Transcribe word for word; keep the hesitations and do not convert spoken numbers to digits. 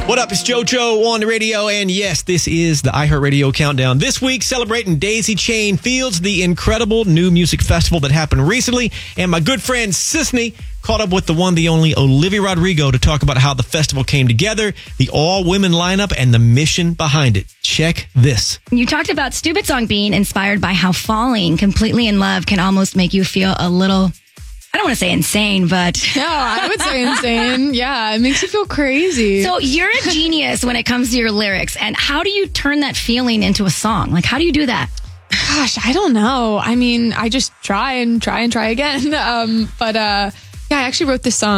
What up? It's JoJo on the radio, and yes, this is the iHeartRadio Countdown. This week, celebrating Daisy Chain Fields, the incredible new music festival that happened recently, and my good friend Sisney caught up with the one, the only Olivia Rodrigo to talk about how the festival came together, the all-women lineup, and the mission behind it. Check this. You talked about Stupid Song being inspired by how falling completely in love can almost make you feel a little... I don't want to say insane, but... Yeah, I would say insane. Yeah, it makes you feel crazy. So you're a genius when it comes to your lyrics. And how do you turn that feeling into a song? Like, how do you do that? Gosh, I don't know. I mean, I just try and try and try again. Um, but uh, yeah, I actually wrote this song